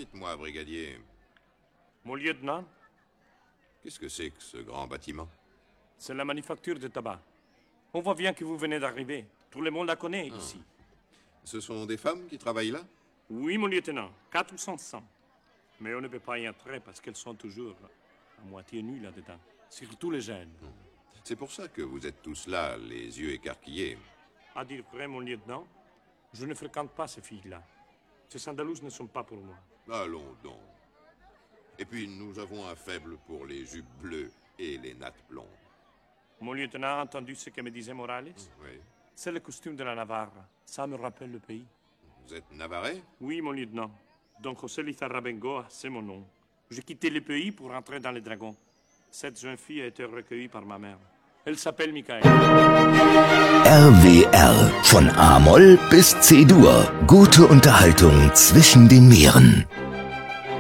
Dites-moi, brigadier, Mon lieutenant, qu'est-ce que c'est que ce grand bâtiment? c'est la manufacture de tabac. On voit bien que vous venez d'arriver. Tout le monde la connaît ici. Ce sont des femmes qui travaillent là? Oui, mon lieutenant, 400. Mais on ne peut pas y entrer parce qu'elles sont toujours à moitié nues là-dedans. Surtout les jeunes. C'est pour ça que vous êtes tous là, les yeux écarquillés. À dire vrai, mon lieutenant, je ne fréquente pas ces filles-là. Ces Andalouses ne sont pas pour moi. Allons donc. Et puis, nous avons un faible pour les jupes bleues et les nattes blondes. Mon lieutenant a entendu ce que me disait Morales? Oui. C'est le costume de la Navarre. Ça me rappelle le pays. Vous êtes navarrais? Oui, mon lieutenant. Don José Lizarrabengoa, c'est mon nom. J'ai quitté le pays pour entrer dans les dragons. Cette jeune fille a été recueillie par ma mère. Elle s'appelle Michael. RWR. Von A-Moll bis C-Dur. Gute Unterhaltung zwischen den Meeren.